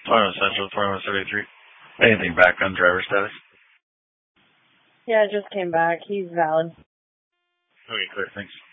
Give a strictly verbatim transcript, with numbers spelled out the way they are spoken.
twenty-one Central, twenty-one thirty-three. Anything back on driver status? Yeah, it just came back. He's valid. Okay, clear. Thanks.